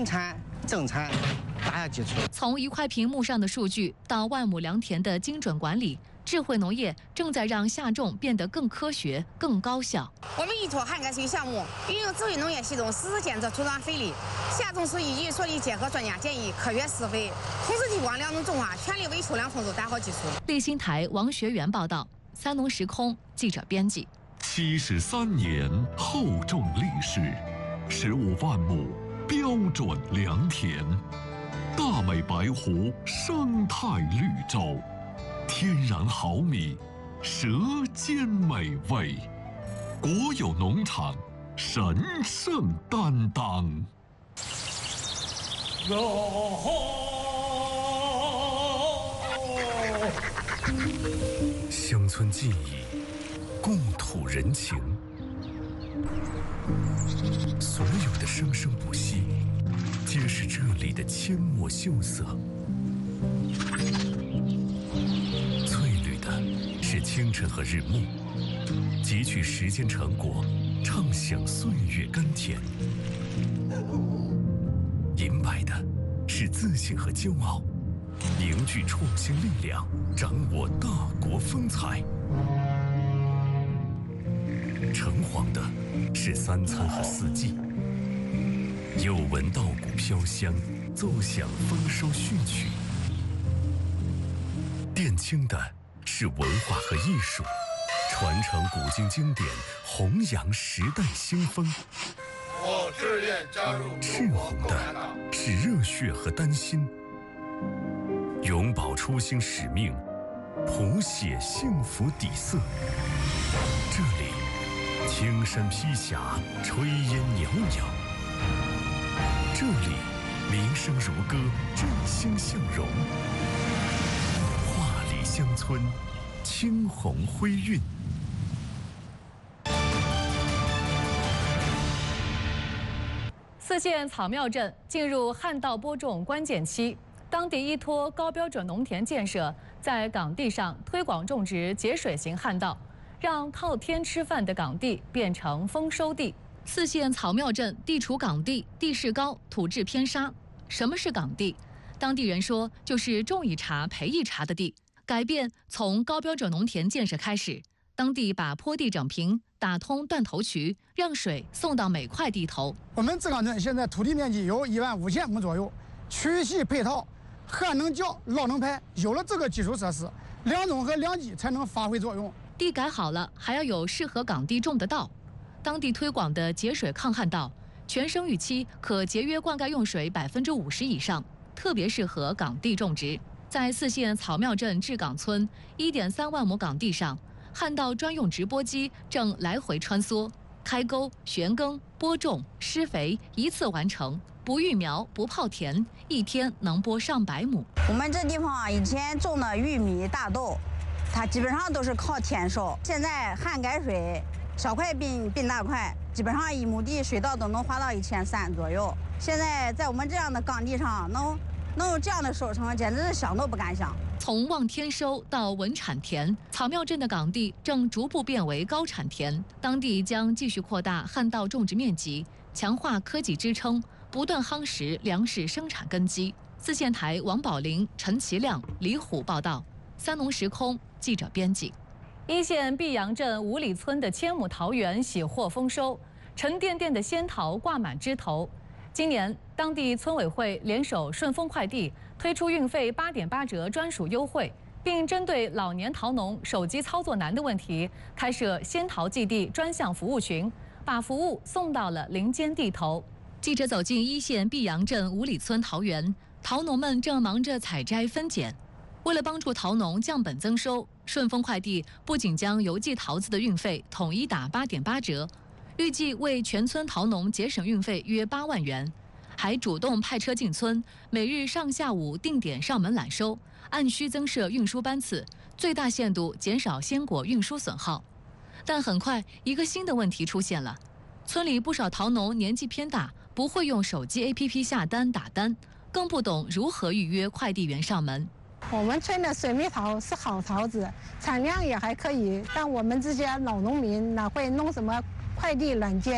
稳产增产打下基础。 从1块屏幕上的数据到万亩良田的精准管理，智慧农业正在让下种变得更科学、更高效。 我们依托旱改水项目，运用智慧农业系统实时监测土壤肥力，下种时依据所里结合专家建议科学施肥，同时提光良农种化，全力为粗粮丰收打好基础。 立新台王学元报道，三农时空记者编辑。 73年厚重历史，15万亩标准良田，大美白湖生态绿洲，天然好米，舌尖美味，国有农场神圣担当。 乡村记忆，故土人情，所有的生生不息，皆是这里的阡陌秀色。翠绿的是清晨和日暮，汲取时间成果，畅享岁月甘甜。银白的是自信和骄傲，凝聚创新力量，掌握大国风采。橙黄的是三餐和四季，又闻稻谷飘香，奏响丰收序曲。靛青的是文化和艺术，传承古今经典，弘扬时代新风。 我志愿加入。 赤红的是热血和丹心，永葆初心使命，谱写幸福底色。这里青山披霞，炊烟袅袅；这里民生如歌，振兴向荣。画里乡村，青红辉韵。 泗县草庙镇进入旱稻播种关键期，当地依托高标准农田建设，在岗地上推广种植节水型旱稻，让靠天吃饭的岗地变成丰收地。泗县草庙镇地处岗地，地势高，土质偏沙。什么是岗地？当地人说，就是种一茬赔一茬的地。改变从高标准农田建设开始，当地把坡地整平，打通断头渠，让水送到每块地头。 我们自岗镇现在土地面积有15000亩左右，渠系配套，旱能浇，涝能排，有了这个基础设施，良种和良机才能发挥作用。 地改好了，还要有适合岗地种的稻。当地推广的节水抗旱稻，全生育期可节约灌溉用水50%以上，特别适合岗地种植。在泗县草庙镇治岗村1.3万亩岗地上，旱稻专用直播机正来回穿梭，开沟、旋耕、播种、施肥一次完成，不育苗、不泡田，一天能播上百亩。 我们这地方以前种的玉米、大豆，它基本上都是靠天烧。现在旱改水，小块并大块，基本上1亩地水稻都能花到1300左右。现在在我们这样的岗地上，能有这样的收成，简直是想都不敢想。 从望天收到稳产田，草庙镇的岗地正逐步变为高产田。当地将继续扩大旱稻种植面积，强化科技支撑，不断夯实粮食生产根基。泗县台王宝林、陈其亮、李虎报道。三农时空记者编辑。一县碧阳镇五里村的1000亩桃园喜获丰收，沉甸甸的仙桃挂满枝头。今年，当地村委会联手顺丰快递推出运费8.8折专属优惠，并针对老年桃农手机操作难的问题，开设仙桃寄递专项服务群，把服务送到了林间地头。记者走进一县碧阳镇五里村桃园，桃农们正忙着采摘分拣。为了帮助桃农降本增收，顺丰快递不仅将邮寄桃子的运费统一打8.8折。预计为全村桃农节省运费约8万元，还主动派车进村，每日上下午定点上门揽收，按需增设运输班次，最大限度减少鲜果运输损耗。但很快，一个新的问题出现了：村里不少桃农年纪偏大，不会用手机 APP 下单打单，更不懂如何预约快递员上门。 我们村的水蜜桃是好桃子，产量也还可以，但我们这些老农民哪会弄什么快递软件，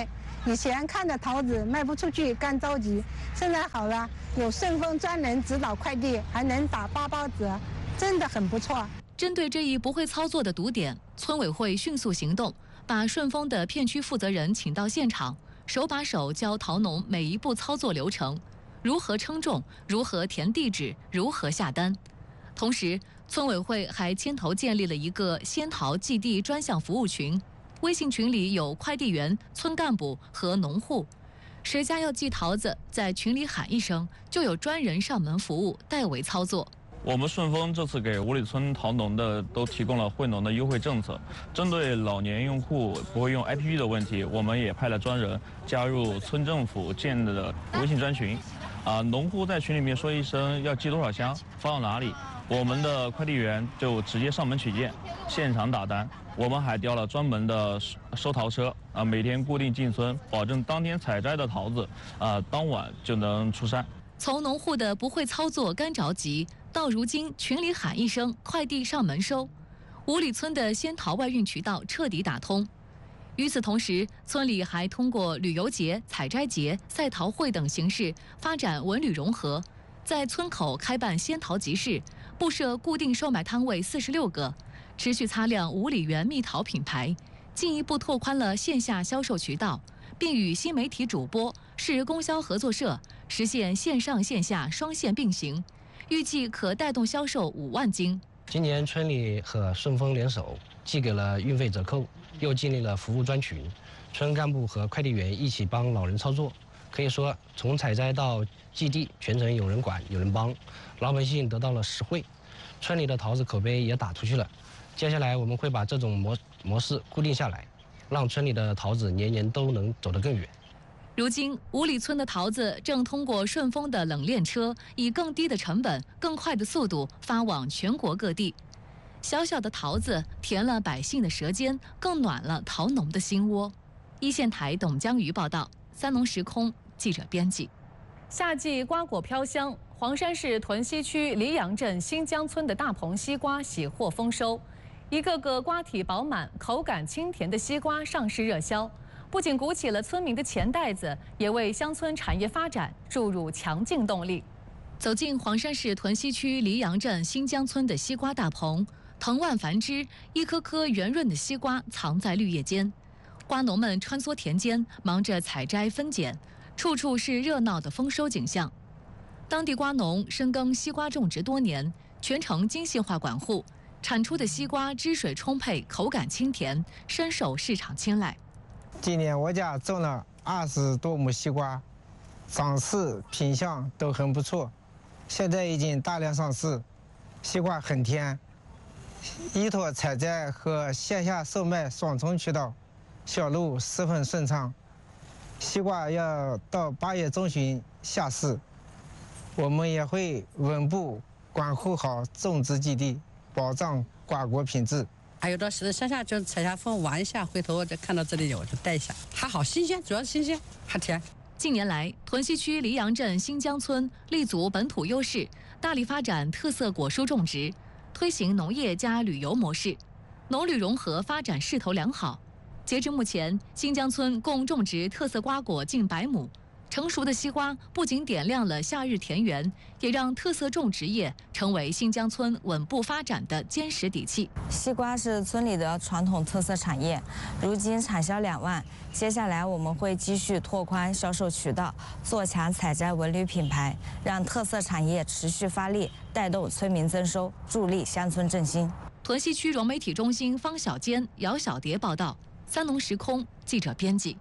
以前看的桃子卖不出去，干着急，现在好了，有顺丰专人指导快递，还能打8包折，真的很不错。 针对这一不会操作的堵点，村委会迅速行动，把顺丰的片区负责人请到现场，手把手教桃农每一步操作流程，如何称重，如何填地址，如何下单。同时，村委会还牵头建立了一个仙桃寄递专项服务群，微信群里有快递员、村干部和农户，谁家要寄桃子，在群里喊一声，就有专人上门服务，代为操作。 我们顺丰这次给五里村桃农的都提供了惠农的优惠政策，针对老年用户不会用 APP 的问题，我们也派了专人加入村政府建的微信专群。农户在群里面说一声要寄多少箱，发到哪里，我们的快递员就直接上门取件，现场打单。我们还调了专门的收桃车，每天固定进村，保证当天采摘的桃子，当晚就能出山。 从农户的不会操作干着急，到如今群里喊一声快递上门收，五里村的仙桃外运渠道彻底打通。与此同时，村里还通过旅游节、采摘节、赛桃会等形式发展文旅融合，在村口开办仙桃集市，布设固定售卖摊位46个，持续擦亮五里源蜜桃品牌，进一步拓宽了线下销售渠道，并与新媒体主播、市供销合作社实现线上线下双线并行，预计可带动销售5万斤。 今年村里和顺丰联手，既给了运费折扣，又建立了服务专群，村干部和快递员一起帮老人操作。可以说，从采摘到寄递，全程有人管，有人帮，老百姓得到了实惠，村里的桃子口碑也打出去了。接下来我们会把这种模式固定下来，让村里的桃子年年都能走得更远。 如今，五里村的桃子正通过顺丰的冷链车，以更低的成本、更快的速度发往全国各地。小小的桃子甜了百姓的舌尖，更暖了桃农的心窝。一线台董江瑜报道，三农时空记者编辑。夏季瓜果飘香，黄山市屯溪区黎阳镇新江村的大棚西瓜喜获丰收，一个个瓜体饱满、口感清甜的西瓜上市热销。不仅鼓起了村民的钱袋子，也为乡村产业发展注入强劲动力。走进黄山市屯溪区黎阳镇新江村的西瓜大棚，藤蔓繁枝，一颗颗圆润的西瓜藏在绿叶间。瓜农们穿梭田间，忙着采摘分拣，处处是热闹的丰收景象。当地瓜农深耕西瓜种植多年，全程精细化管护，产出的西瓜汁水充沛，口感清甜，深受市场青睐。 今年我家种了20多亩西瓜，长势品相都很不错，现在已经大量上市。西瓜很甜，依托采摘和线下售卖双重渠道，销路十分顺畅。西瓜要到8月中旬下市，我们也会稳步管护好种植基地，保障瓜果品质。 还有的是乡下就采下风玩一下，回头再看到这里我就带一下，还好新鲜，主要是新鲜，还甜。 近年来，屯溪区黎阳镇新江村立足本土优势，大力发展特色果蔬种植，推行农业加旅游模式，农旅融合发展势头良好。截至目前，新江村共种植特色瓜果近100亩。成熟的西瓜不仅点亮了夏日田园，也让特色种植业成为新江村稳步发展的坚实底气。 西瓜是村里的传统特色产业，如今产销2万。接下来我们会继续拓宽销售渠道，做强采摘文旅品牌，让特色产业持续发力，带动村民增收，助力乡村振兴。 屯溪区融媒体中心方小坚、姚小蝶报道，三农时空记者编辑。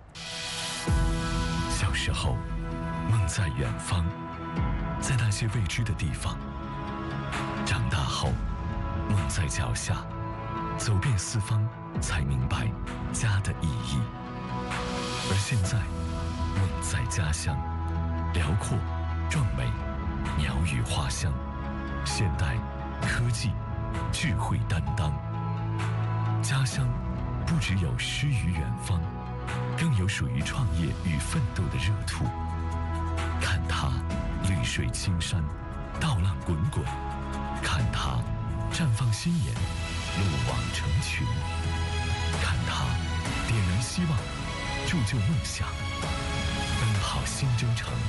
小时候，梦在远方，在那些未知的地方；长大后，梦在脚下，走遍四方，才明白家的意义。而现在，梦在家乡，辽阔、壮美，鸟语花香，现代、科技、智慧担当。家乡不只有诗与远方，更有属于创业与奋斗的热土。看它绿水青山，稻浪滚滚；看它绽放新颜，路网成群；看它点燃希望， 铸就梦想，奔好新征程。